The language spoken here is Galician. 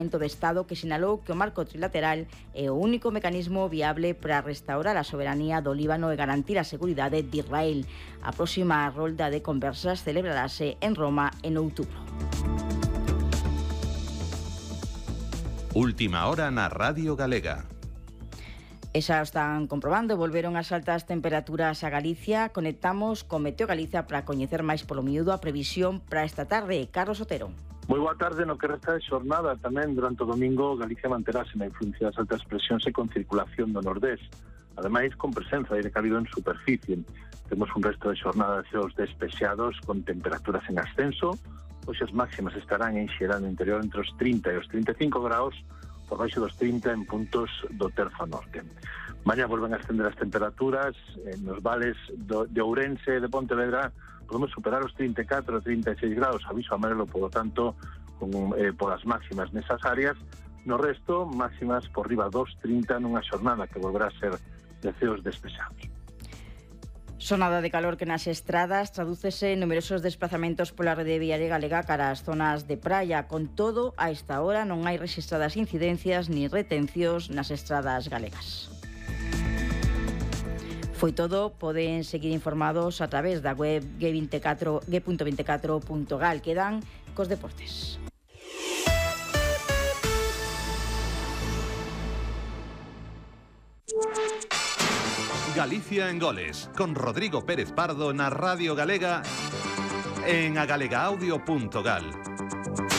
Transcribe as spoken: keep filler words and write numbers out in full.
de Estado que sinalou que o marco trilateral é o único mecanismo viable para restaurar a soberanía do Líbano e garantir a seguridade de Israel. A próxima rolda de conversas celebrarase en Roma en outubro. Última hora na Radio Galega. E xa están comprobando, volveron as altas temperaturas a Galicia. Conectamos con Meteo Galicia para coñecer máis polo miúdo a previsión para esta tarde. Carlos Otero. Moi boa tarde. No que resta de xornada tamén durante o domingo Galicia manterase na influencia das altas presións e con circulación do nordés, ademais con presenza de aire cálido en superficie. Temos un resto de xornada de ceos despexados con temperaturas en ascenso. Hoxe as máximas estarán en xeral no interior entre os trinta e os trinta e cinco graus, por baixo dos trinta en puntos do terzo norte. Mañá volven a ascender as temperaturas nos vales do, de Ourense e de Pontevedra. Podemos superar os trinta e catro e trinta e seis graus, aviso amarelo, por lo tanto, con, eh, por as máximas nesas áreas. No resto, máximas por riba dos trinta nunha xornada que volverá a ser de ceos despexados. Sonada de calor que nas estradas tradúcese en numerosos desplazamentos pola rede viaria galega cara ás zonas de praia. Con todo, a esta hora non hai rexistradas incidencias ni retencións nas estradas galegas. Foi todo, poden seguir informados a través da web g veinticuatro g punto veinticuatro punto gal. Quedan cos deportes. Galicia en goles, con Rodrigo Pérez Pardo na Radio Galega en agalegaaudio punto gal.